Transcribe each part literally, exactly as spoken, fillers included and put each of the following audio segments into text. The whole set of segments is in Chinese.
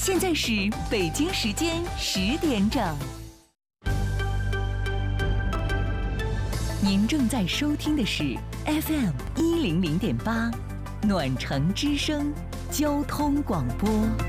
现在是北京时间十点整。您正在收听的是 F M 一零零点八，暖城之声交通广播。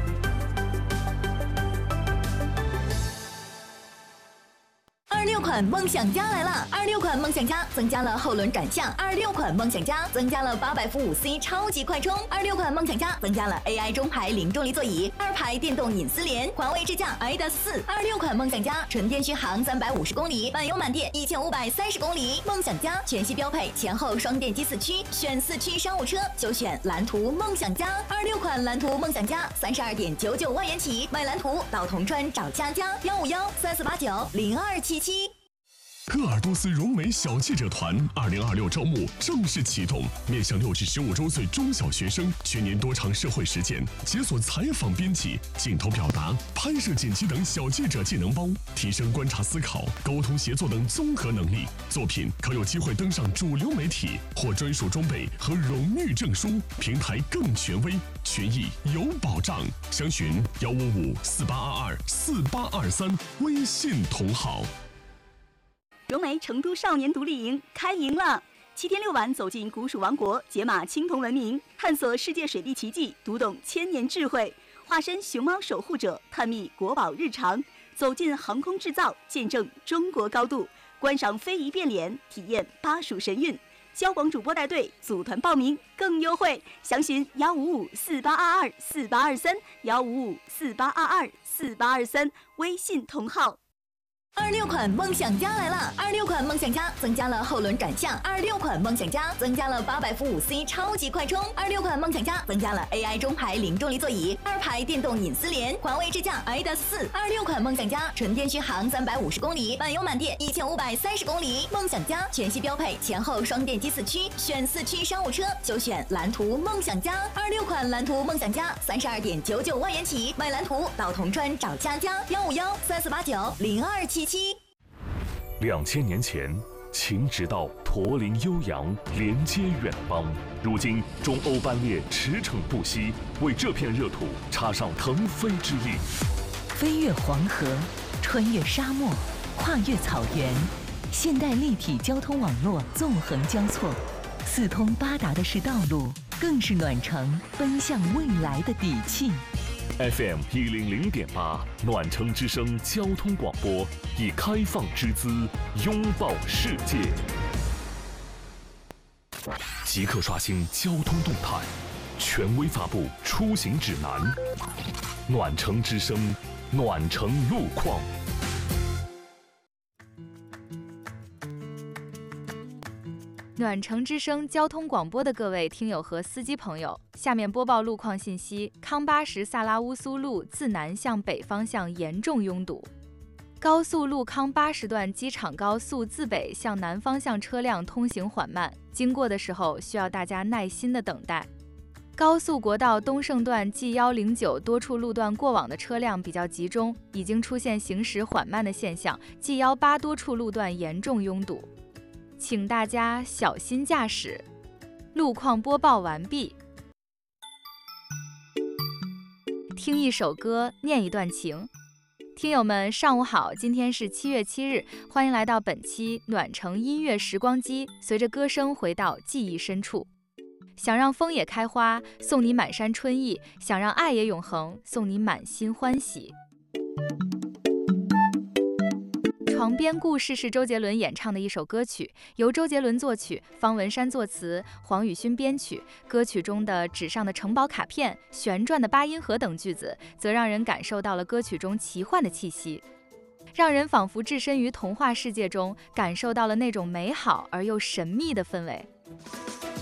二六款梦想家来了！二六款梦想家增加了后轮转向，二六款梦想家增加了八百伏五 C 超级快充，二六款梦想家增加了 A I 中排零重力座椅，二排电动隐私联，环卫智驾 I D A S 四。二六款梦想家纯电续航三百五十公里，满油满电一千五百三十公里。梦想家全系标配前后双电机四驱，选四驱商务车就选蓝图梦想家。二六款蓝图梦想家三十二点九九万元起，买蓝图到铜川找佳佳，幺五幺三四八九零二七七。 鄂尔多斯融美小记者团二零二六招募正式启动，面向六至十五周岁中小学生，全年多场社会实践，解锁采访编辑、镜头表达、拍摄剪辑等小记者技能包，提升观察思考、沟通协作等综合能力。作品可有机会登上主流媒体，获专属装备和荣誉证书，平台更权威，权益有保障。详询幺五五四八二二四八二三，微信同号。 融媒成都少年独立营开营了！七天六晚走进古蜀王国，解码青铜文明，探索世界水利奇迹，读懂千年智慧，化身熊猫守护者，探秘国宝日常，走进航空制造，见证中国高度，观赏非遗变脸，体验巴蜀神韵。交广主播带队，组团报名更优惠，详询幺五五四八二二四八二三幺五五四八二二四八二三，微信同号。 二六款梦想家来了！二六款梦想家增加了后轮转向，二六款梦想家增加了八百伏五 C 超级快充，二六款梦想家增加了 A I 中排零重力座椅，二排电动隐私联，环卫智驾 I D A S 四。二六款梦想家纯电续航三百五十公里，满油满电一千五百三十公里。梦想家全系标配前后双电机四驱，选四驱商务车就选蓝图梦想家。二六款蓝图梦想家三十二点九九万元起，买蓝图到铜川找佳佳，幺五幺三四八九零二七。 两千年前，秦直道驼铃悠扬，连接远邦。如今，中欧班列驰骋不息，为这片热土插上腾飞之翼。 飞越黄河，穿越沙漠，跨越草原，现代立体交通网络纵横交错，四通八达的是道路，更是暖城奔向未来的底气。 F M 一零零点八，暖城之声交通广播，以开放之姿拥抱世界。即刻刷新交通动态，权威发布出行指南。暖城之声，暖城路况。 暖城之声交通广播的各位听友和司机朋友，下面播报路况信息：康巴什萨拉乌苏路自南向北方向严重拥堵，高速路康巴什段机场高速自北向南方向车辆通行缓慢，经过的时候需要大家耐心的等待。高速国道东胜段 G 一零九多处路段过往的车辆比较集中，已经出现行驶缓慢的现象 ，G 一八多处路段严重拥堵。请大家小心驾驶。路况播报完毕。听一首歌，念一段情。听友们，上午好，今天是七月七日，欢迎来到本期暖城音乐时光机，随着歌声回到记忆深处。想让风也开花，送你满山春意；想让爱也永恒，送你满心欢喜。床边故事是周杰伦演唱的一首歌曲，由周杰伦作曲，方文山作词，黄宇勋编曲。歌曲中的纸上的城堡卡片、旋转的八音盒等句子，则让人感受到了歌曲中奇幻的气息，让人仿佛置身于童话世界中，感受到了那种美好而又神秘的氛围。